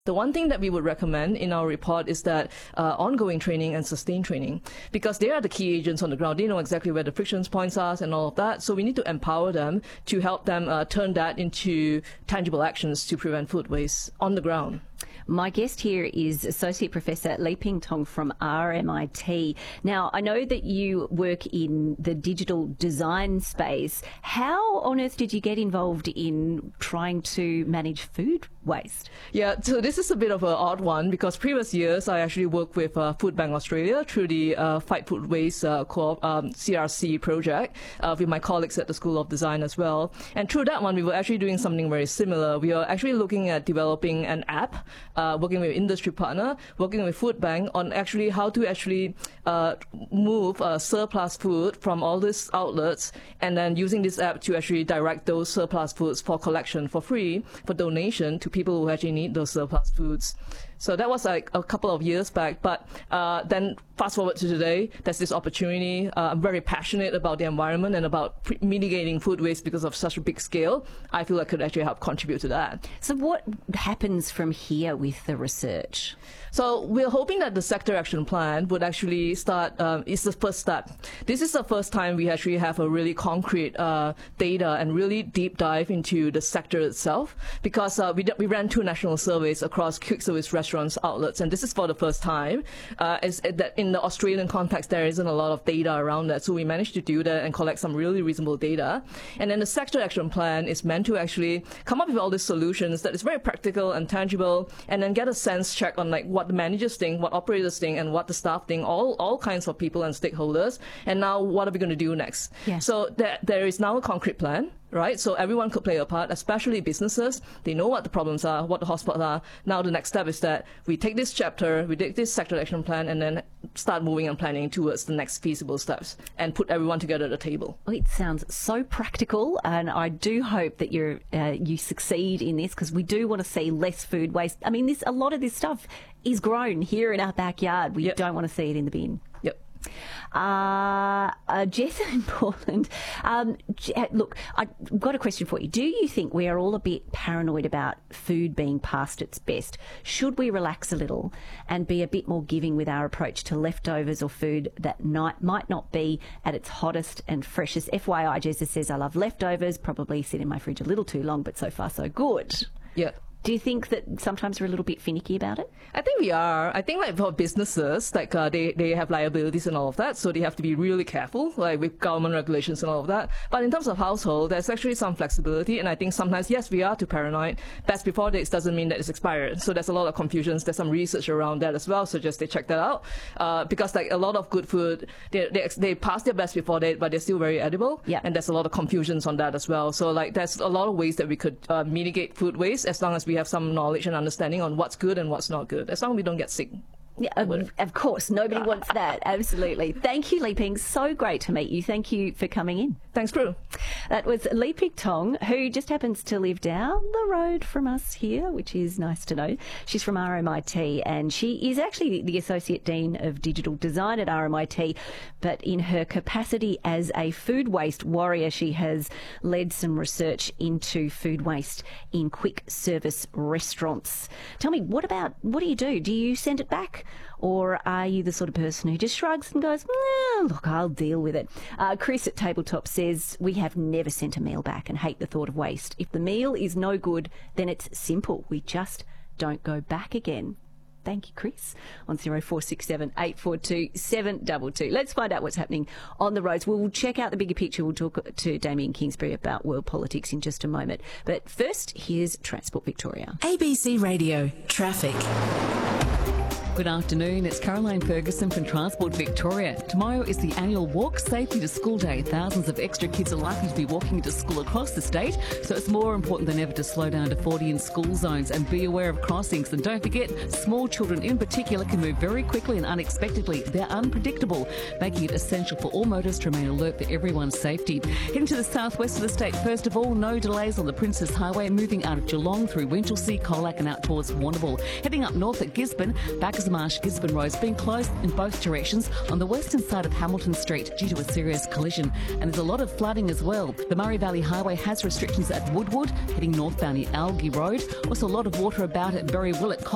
The one thing that we would recommend in our report is that ongoing training and sustained training, because they are the key agents on the ground. They know exactly where the friction points are and all of that. So we need to empower them to help them turn that into tangible actions to prevent food waste on the ground. My guest here is Associate Professor Li-Ping Tong from RMIT. Now, I know that you work in the digital design space. How on earth did you get involved in trying to manage food waste? Yeah, so this is a bit of an odd one because previous years I actually worked with Food Bank Australia through the Fight Food Waste CRC project with my colleagues at the School of Design as well. And through that one, we were actually doing something very similar. We were actually looking at developing an app, working with industry partner, working with Food Bank on actually how to actually move surplus food from all these outlets, and then using this app to actually direct those surplus foods for collection for free, for donation to people who actually need those surplus foods. So that was like a couple of years back, but then fast forward to today, there's this opportunity. I'm very passionate about the environment and about mitigating food waste because of such a big scale. I feel I could actually help contribute to that. So what happens from here with the research? So we're hoping that the sector action plan would actually start, it's the first step. This is the first time we actually have a really concrete data and really deep dive into the sector itself, because we ran 2 national surveys across quick service restaurants outlets, and this is for the first time. Is that in the Australian context there isn't a lot of data around that, so we managed to do that and collect some really reasonable data. And then the sector action plan is meant to actually come up with all these solutions that is very practical and tangible, and then get a sense check on like what the managers think, what operators think, and what the staff think, all kinds of people and stakeholders. And now what are we going to do next? Yes. So there is now a concrete plan. Right, so everyone could play a part, especially businesses. They know what the problems are, what the hotspots are. Now the next step is that we take this chapter, we take this sector action plan, and then start moving and planning towards the next feasible steps and put everyone together at the table. Well, it sounds so practical, and I do hope that you succeed in this, because we do want to see less food waste. I mean, a lot of this stuff is grown here in our backyard. We don't want to see it in the bin. Yep. Jess in Portland, look, I've got a question for you. Do you think we are all a bit paranoid about food being past its best? Should we relax a little and be a bit more giving with our approach to leftovers or food that might not be at its hottest and freshest? FYI, Jess says, I love leftovers, probably sit in my fridge a little too long, but so far so good. Yeah. Do you think that sometimes we're a little bit finicky about it? I think we are. I think like for businesses, like they have liabilities and all of that, so they have to be really careful, like with government regulations and all of that. But in terms of household, there's actually some flexibility, and I think sometimes, yes, we are too paranoid. Best before dates doesn't mean that it's expired. So there's a lot of confusions. There's some research around that as well, so just they check that out. Because like a lot of good food, they pass their best before date, but they're still very edible. Yeah. And there's a lot of confusions on that as well. So like there's a lot of ways that we could mitigate food waste as long as we have some knowledge and understanding on what's good and what's not good, as long as we don't get sick. Yeah, of course. Nobody wants that. Absolutely. Thank you, Li-Ping. So great to meet you. Thank you for coming in. Thanks, Prue. That was Li-Ping Tong, who just happens to live down the road from us here, which is nice to know. She's from RMIT, and she is actually the Associate Dean of Digital Design at RMIT, but in her capacity as a food waste warrior, she has led some research into food waste in quick service restaurants. Tell me, what do you do? Do you send it back? Or are you the sort of person who just shrugs and goes, look, I'll deal with it? Chris at Tabletop says, we have never sent a meal back and hate the thought of waste. If the meal is no good, then it's simple. We just don't go back again. Thank you, Chris, on 0467 842 722. Let's find out what's happening on the roads. We'll check out the bigger picture. We'll talk to Damien Kingsbury about world politics in just a moment. But first, here's Transport Victoria. ABC Radio Traffic. Good afternoon, it's Caroline Ferguson from Transport Victoria. Tomorrow is the annual Walk Safely to School Day. Thousands of extra kids are likely to be walking to school across the state, so it's more important than ever to slow down to 40 in school zones and be aware of crossings. And don't forget, small children in particular can move very quickly and unexpectedly. They're unpredictable, making it essential for all motorists to remain alert for everyone's safety. Heading to the southwest of the state, first of all, no delays on the Princes Highway, moving out of Geelong through Winchelsea, Colac and out towards Warrnambool. Heading up north at Gisborne, Bacchus Gisborne Road's been closed in both directions on the western side of Hamilton Street due to a serious collision. And there's a lot of flooding as well. The Murray Valley Highway has restrictions at Woodwood, heading northbound at Algie Road. Also a lot of water about at Berry Willett.